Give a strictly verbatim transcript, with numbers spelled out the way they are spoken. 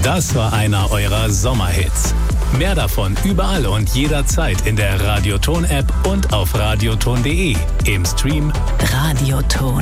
Das war einer eurer Sommerhits. Mehr davon überall und jederzeit in der Radioton-App und auf radioton punkt de. Im Stream Radioton.